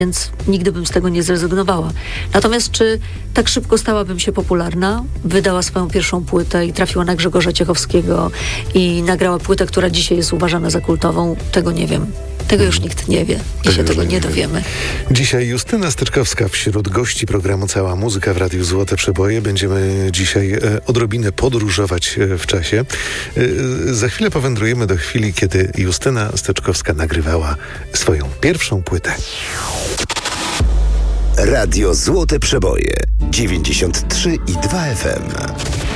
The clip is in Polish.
Więc nigdy bym z tego nie zrezygnowała. Natomiast czy tak szybko stałabym się popularna? Wydała swoją pierwszą płytę i trafiła na Grzegorza Ciechowskiego i nagrała płytę, która dzisiaj jest uważana za kultową? Tego nie wiem. Tego już nikt nie wie i się tego nie dowiemy. Dzisiaj Justyna Steczkowska wśród gości programu Cała Muzyka w Radiu Złote Przeboje. Będziemy dzisiaj odrobinę podróżować w czasie. Za chwilę powędrujemy do chwili, kiedy Justyna Steczkowska nagrywała swoją pierwszą płytę. Radio Złote Przeboje 93,2 FM.